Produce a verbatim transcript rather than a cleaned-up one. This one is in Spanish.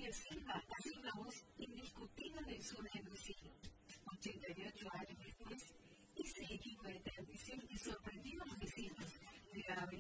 María Silva ha sido una voz indiscutible del sur de Brasil. ochenta y ocho años después, ese equipo de transmisión que sorprendió a los vecinos de la